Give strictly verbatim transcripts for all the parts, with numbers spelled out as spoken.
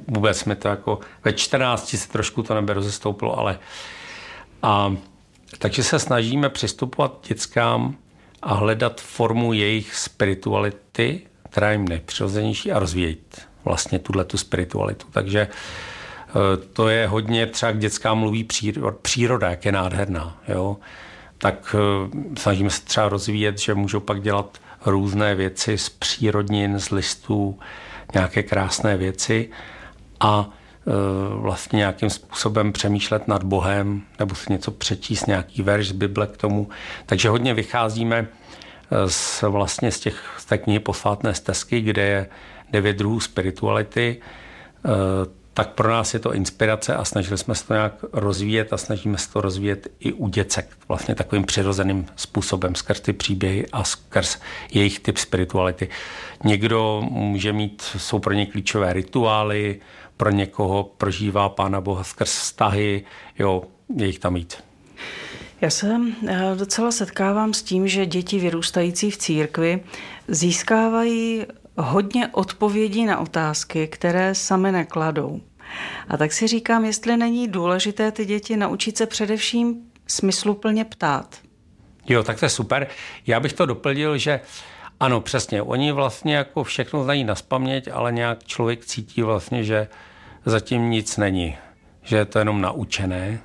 vůbec mi to jako ve čtrnácti se trošku to nebe rozestoupilo, ale a takže se snažíme přistupovat k dětskám a hledat formu jejich spirituality, která jim nejpřirozenější a rozvíjet vlastně tuhletu spiritualitu. Takže to je hodně, třeba k dětskám mluví příroda, jak je nádherná. Jo? Tak snažíme se třeba rozvíjet, že můžou pak dělat různé věci z přírodnin, z listů, nějaké krásné věci a vlastně nějakým způsobem přemýšlet nad Bohem nebo si něco přečíst, nějaký verš z Bible k tomu. Takže hodně vycházíme z, vlastně z, těch, z té knihy Posvátné stezky, kde je devět druhů spirituality. Tak pro nás je to inspirace a snažili jsme se to nějak rozvíjet a snažíme se to rozvíjet i u děcek vlastně takovým přirozeným způsobem skrz ty příběhy a skrz jejich typ spirituality. Někdo může mít, jsou pro ně klíčové rituály, pro někoho prožívá Pána Boha skrz vztahy, jo, je jich tam víc. Já se docela setkávám s tím, že děti vyrůstající v církvi získávají hodně odpovědí na otázky, které sami nekladou. A tak si říkám, jestli není důležité ty děti naučit se především smysluplně ptát. Jo, tak to je super. Já bych to doplnil, že ano, přesně, oni vlastně jako všechno znají nazpaměť, ale nějak člověk cítí vlastně, že zatím nic není, že je to jenom naučené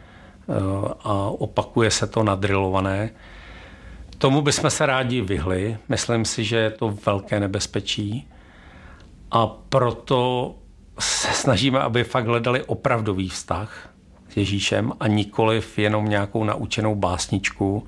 a opakuje se to nadrilované. Tomu bychom se rádi vyhli. Myslím si, že je to velké nebezpečí a proto se snažíme, aby fakt hledali opravdový vztah s Ježíšem a nikoliv jenom nějakou naučenou básničku.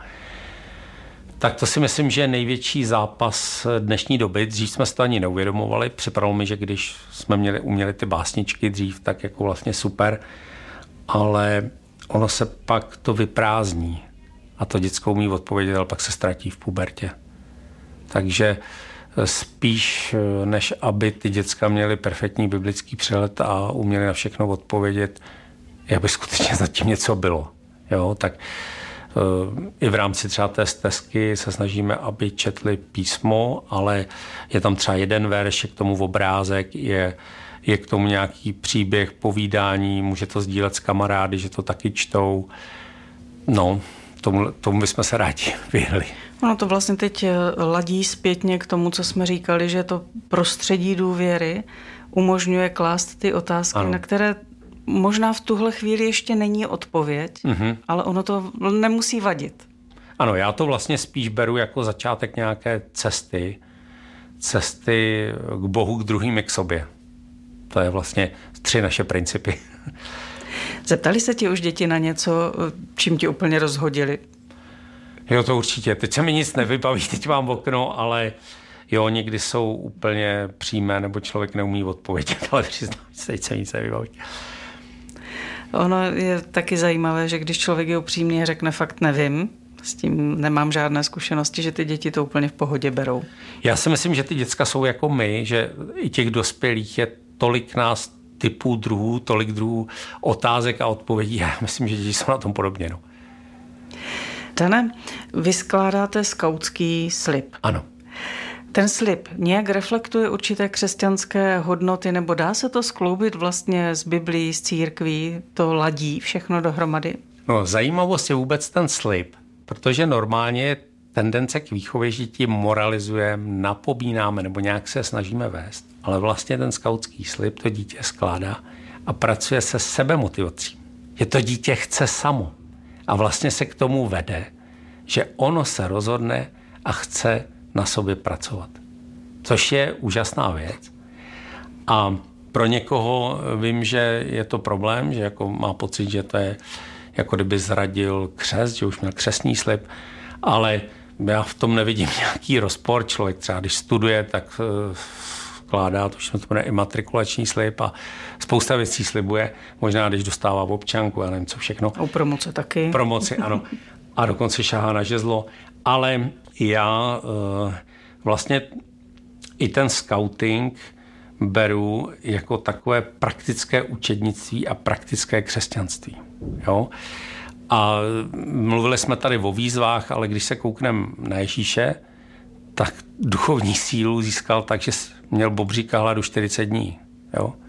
Tak to si myslím, že je největší zápas dnešní doby. Dřív jsme se to ani neuvědomovali. Připadalo mi, že když jsme měli, uměli ty básničky dřív, tak jako vlastně super, ale ono se pak to vyprázdní. A to děcko umí odpovědět, ale pak se ztratí v pubertě. Takže spíš, než aby ty děcka měly perfektní biblický přehled a uměli na všechno odpovědět, aby skutečně zatím něco bylo. Jo? Tak i v rámci třeba té stezky se snažíme, aby četli písmo, ale je tam třeba jeden verš, je k tomu obrázek, je, je k tomu nějaký příběh, povídání, může to sdílet s kamarády, že to taky čtou. No, Tomu, tomu bychom se rádi vyhli. Ono to vlastně teď ladí zpětně k tomu, co jsme říkali, že to prostředí důvěry umožňuje klást ty otázky, ano. na které možná v tuhle chvíli ještě není odpověď, mm-hmm. ale ono to nemusí vadit. Ano, já to vlastně spíš beru jako začátek nějaké cesty, cesty k Bohu, k druhým i k sobě. To je vlastně tři naše principy. Zeptali se ti už děti na něco, čím ti úplně rozhodili? Jo, to určitě. Teď se mi nic nevybaví, teď mám okno, ale jo, někdy jsou úplně přímé, nebo člověk neumí odpovědět, ale přiznám, že teď se nic nevybaví. Ono je taky zajímavé, že když člověk je upřímně řekne fakt nevím, s tím nemám žádné zkušenosti, že ty děti to úplně v pohodě berou. Já si myslím, že ty děcka jsou jako my, že i těch dospělých je tolik nás typů druhů, tolik druhů otázek a odpovědí. Já myslím, že děti jsou na tom podobně. No. Dane, vy skládáte skautský slib. Ano. Ten slib nějak reflektuje určité křesťanské hodnoty, nebo dá se to skloubit vlastně s Biblií, s církví, to ladí všechno dohromady? No, zajímavost je vůbec ten slib, protože normálně je tendence k výchově, že tím moralizujeme, napomínáme nebo nějak se snažíme vést. Ale vlastně ten skautský slib to dítě skládá a pracuje se sebemotivací. Je to dítě chce samo a vlastně se k tomu vede, že ono se rozhodne a chce na sobě pracovat. Což je úžasná věc. A pro někoho vím, že je to problém, že jako má pocit, že to je jako kdyby zradil křest, že už měl křestní slib, ale já v tom nevidím nějaký rozpor. Člověk třeba, když studuje, tak vkládá, to všechno to bude imatrikulační slib a spousta věcí slibuje. Možná, když dostává občanku, já nevím, co všechno. A u promoce taky. Promoci, ano. A dokonce šahá na žezlo. Ale já vlastně i ten skauting beru jako takové praktické učednictví a praktické křesťanství. Jo? A mluvili jsme tady o výzvách, ale když se koukneme na Ježíše, tak duchovní sílu získal tak, že měl bobříka hladu čtyřicet dní. Jo?